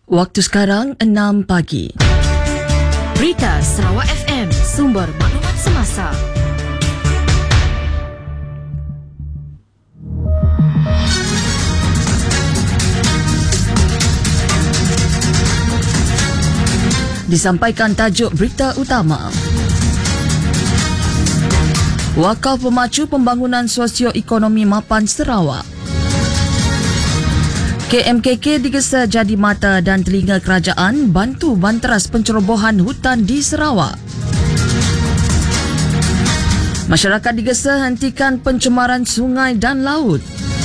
Waktu sekarang 6 pagi. Berita Sarawak FM, sumber maklumat semasa. Disampaikan tajuk berita utama. Wakaf memacu pembangunan sosio-ekonomi mapan Sarawak. KMKK digesa jadi mata dan telinga kerajaan bantu banteras pencerobohan hutan di Sarawak. Masyarakat digesa hentikan pencemaran sungai dan laut.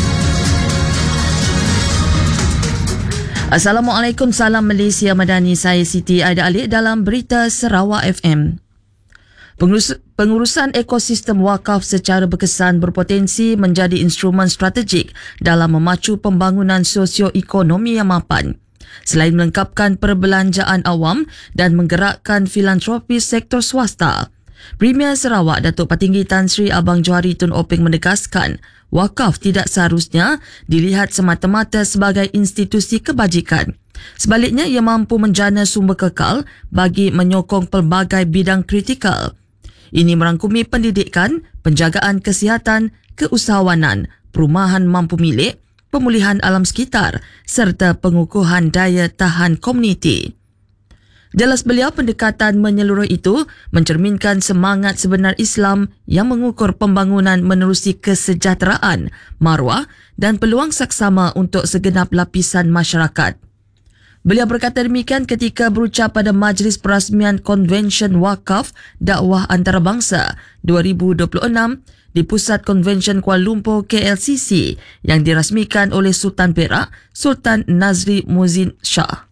Assalamualaikum, salam Malaysia Madani. Saya Siti Aida Alik dalam berita Sarawak FM. Pengurusan ekosistem wakaf secara berkesan berpotensi menjadi instrumen strategik dalam memacu pembangunan sosio-ekonomi yang mapan. Selain melengkapkan perbelanjaan awam dan menggerakkan filantropi sektor swasta, Premier Sarawak Datuk Patinggi Tan Sri Abang Johari Tun Openg menegaskan wakaf tidak seharusnya dilihat semata-mata sebagai institusi kebajikan. Sebaliknya, ia mampu menjana sumber kekal bagi menyokong pelbagai bidang kritikal. Ini merangkumi pendidikan, penjagaan kesihatan, keusahawanan, perumahan mampu milik, pemulihan alam sekitar serta pengukuhan daya tahan komuniti. Jelas beliau, pendekatan menyeluruh itu mencerminkan semangat sebenar Islam yang mengukur pembangunan menerusi kesejahteraan, maruah dan peluang saksama untuk segenap lapisan masyarakat. Beliau berkata demikian ketika berucap pada Majlis Perasmian Konvensyen Wakaf Dakwah Antarabangsa 2026 di Pusat Konvensyen Kuala Lumpur KLCC yang dirasmikan oleh Sultan Perak, Sultan Nazri Muhsin Shah.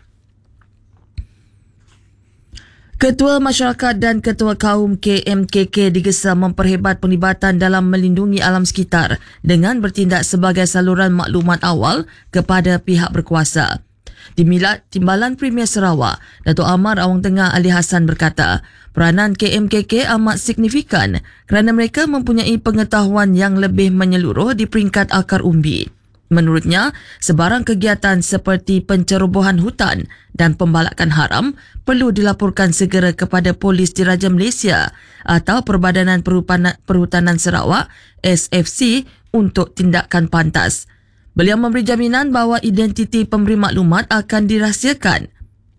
Ketua Masyarakat dan Ketua Kaum KMKK digesa memperhebat penglibatan dalam melindungi alam sekitar dengan bertindak sebagai saluran maklumat awal kepada pihak berkuasa. Timbalan Premier Sarawak, Datuk Amar Awang Tengah Ali Hassan berkata, peranan KMKK amat signifikan kerana mereka mempunyai pengetahuan yang lebih menyeluruh di peringkat akar umbi. Menurutnya, sebarang kegiatan seperti pencerobohan hutan dan pembalakan haram perlu dilaporkan segera kepada Polis Diraja Malaysia atau Perbadanan Perhutanan Sarawak SFC untuk tindakan pantas. Beliau memberi jaminan bahawa identiti pemberi maklumat akan dirahsiakan.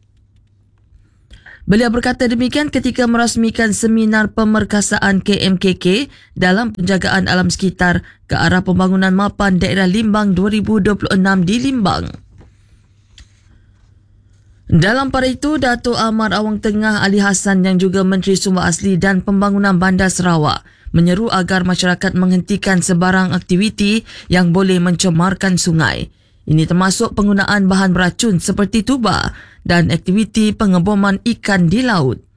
Beliau berkata demikian ketika merasmikan seminar pemerkasaan KMKK dalam penjagaan alam sekitar ke arah pembangunan mapan daerah Limbang 2026 di Limbang. Dalam pada itu, Datuk Amar Awang Tengah Ali Hassan yang juga Menteri Sumber Asli dan Pembangunan Bandar Sarawak menyeru agar masyarakat menghentikan sebarang aktiviti yang boleh mencemarkan sungai. Ini termasuk penggunaan bahan beracun seperti tuba dan aktiviti pengeboman ikan di laut.